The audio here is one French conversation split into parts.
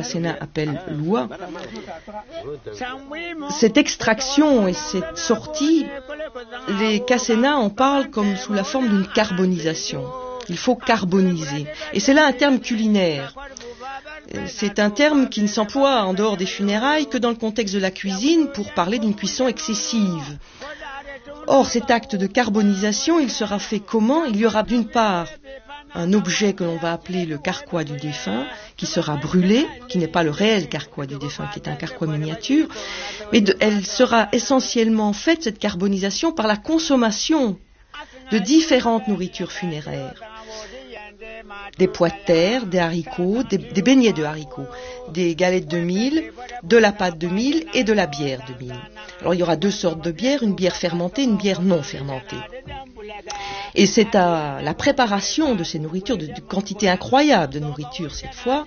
Cassena appelle l'oua, cette extraction et cette sortie, les Cassena en parlent comme sous la forme d'une carbonisation. Il faut carboniser. Et c'est là un terme culinaire. C'est un terme qui ne s'emploie en dehors des funérailles que dans le contexte de la cuisine pour parler d'une cuisson excessive. Or, cet acte de carbonisation, il sera fait comment? Il y aura d'une part un objet que l'on va appeler le carquois du défunt, qui sera brûlé, qui n'est pas le réel carquois du défunt, qui est un carquois miniature, mais elle sera essentiellement faite, cette carbonisation, par la consommation de différentes nourritures funéraires. Des pois de terre, des haricots, des beignets de haricots, des galettes de mil, de la pâte de mil et de la bière de mil. Alors il y aura deux sortes de bières, une bière fermentée, une bière non fermentée. Et c'est à la préparation de ces nourritures, de quantité incroyable de nourriture cette fois,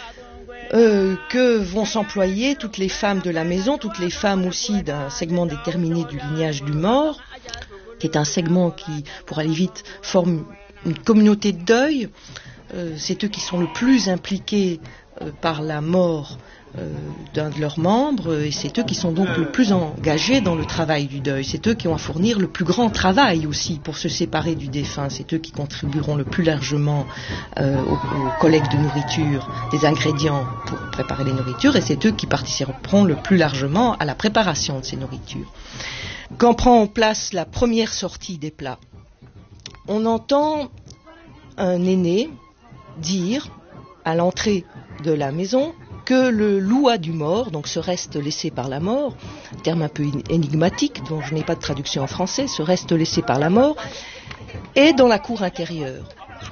que vont s'employer toutes les femmes de la maison, toutes les femmes aussi d'un segment déterminé du lignage du mort, qui est un segment qui, pour aller vite, forme une communauté de deuil. C'est eux qui sont le plus impliqués par la mort d'un de leurs membres, et c'est eux qui sont donc le plus engagés dans le travail du deuil. C'est eux qui ont à fournir le plus grand travail aussi pour se séparer du défunt. C'est eux qui contribueront le plus largement aux collectes de nourriture, des ingrédients pour préparer les nourritures, et c'est eux qui participeront le plus largement à la préparation de ces nourritures. Quand prend place la première sortie des plats, on entend un aîné dire à l'entrée de la maison que le loua du mort, donc ce reste laissé par la mort, terme un peu énigmatique dont je n'ai pas de traduction en français, ce reste laissé par la mort, est dans la cour intérieure.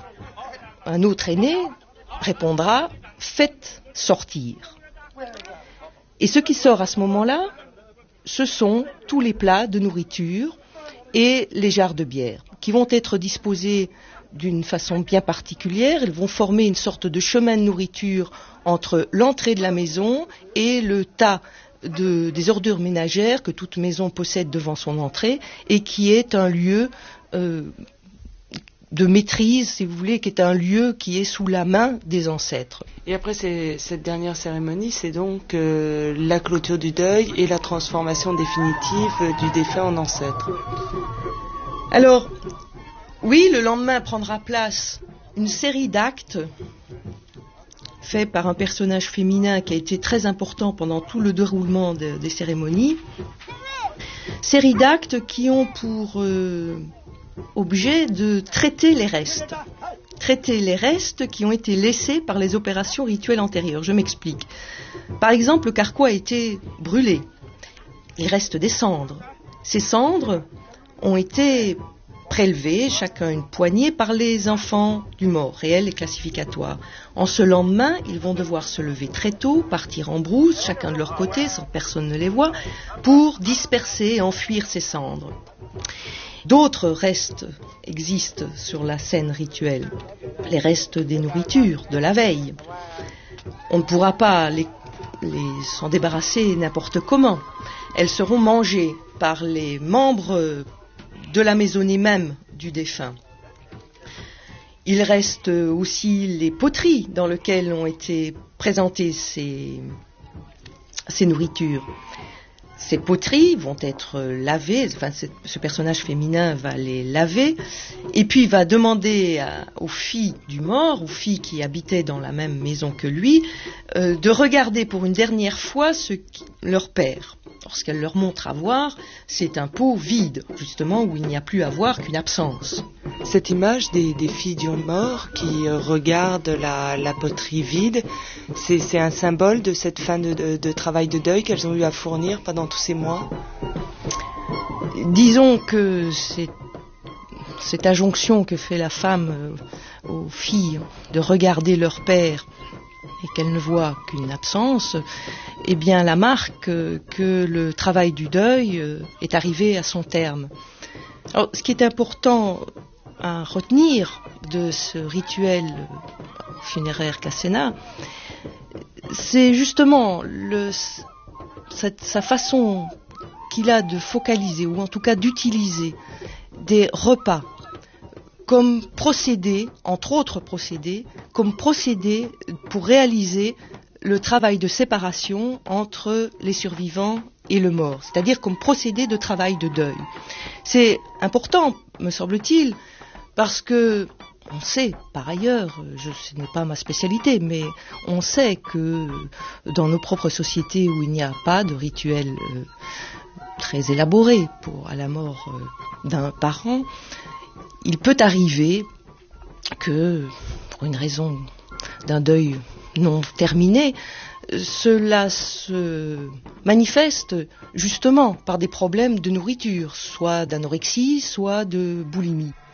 Un autre aîné répondra « faites sortir ». Et ce qui sort à ce moment-là, ce sont tous les plats de nourriture et les jarres de bière, qui vont être disposés d'une façon bien particulière. Ils vont former une sorte de chemin de nourriture entre l'entrée de la maison et le tas des ordures ménagères que toute maison possède devant son entrée, et qui est un lieu de maîtrise, si vous voulez, qui est un lieu qui est sous la main des ancêtres. Et après cette dernière cérémonie, c'est donc la clôture du deuil et la transformation définitive du défunt en ancêtre. Alors, oui, le lendemain prendra place une série d'actes faits par un personnage féminin qui a été très important pendant tout le déroulement des cérémonies. Série d'actes qui ont pour objet de traiter les restes. Traiter les restes qui ont été laissés par les opérations rituelles antérieures. Je m'explique. Par exemple, le carquois a été brûlé. Il reste des cendres. Ces cendres ont été prélevés, chacun une poignée, par les enfants du mort, réel et classificatoire. En ce lendemain, ils vont devoir se lever très tôt, partir en brousse, chacun de leur côté, sans personne ne les voit, pour disperser et enfuir ces cendres. D'autres restes existent sur la scène rituelle, les restes des nourritures de la veille. On ne pourra pas s'en débarrasser n'importe comment. Elles seront mangées par les membres de la maisonnée même du défunt. Il reste aussi les poteries dans lesquelles ont été présentées ces nourritures. Ces poteries vont être lavées, enfin ce personnage féminin va les laver, et puis va demander aux filles du mort, aux filles qui habitaient dans la même maison que lui, de regarder pour une dernière fois leur père. Lorsqu'elle leur montre à voir, c'est un pot vide, justement, où il n'y a plus à voir qu'une absence. Cette image des filles du mort qui regardent la poterie vide, c'est un symbole de cette fin de travail de deuil qu'elles ont eu à fournir pendant tous ces mois. Disons que cette injonction que fait la femme aux filles de regarder leur père et qu'elles ne voient qu'une absence, eh bien la marque que le travail du deuil est arrivé à son terme. Alors, ce qui est important à retenir de ce rituel funéraire Cassena, c'est justement sa façon qu'il a de focaliser, ou en tout cas d'utiliser des repas comme procédé, entre autres procédés, comme procédé pour réaliser le travail de séparation entre les survivants et le mort, c'est-à-dire comme procédé de travail de deuil. C'est important, me semble-t-il, parce que on sait, par ailleurs, ce n'est pas ma spécialité, mais on sait que dans nos propres sociétés où il n'y a pas de rituel très élaboré à la mort d'un parent, il peut arriver que, pour une raison d'un deuil non terminé, cela se manifeste justement par des problèmes de nourriture, soit d'anorexie, soit de boulimie.